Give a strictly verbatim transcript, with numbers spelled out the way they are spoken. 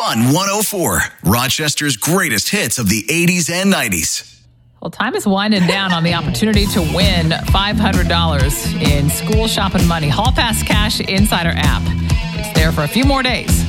Fun one oh four, Rochester's greatest hits of the eighties and nineties. Well, time is winding down on the opportunity to win five hundred dollars in school shopping money. Hall Pass Cash Insider app. It's there for a few more days.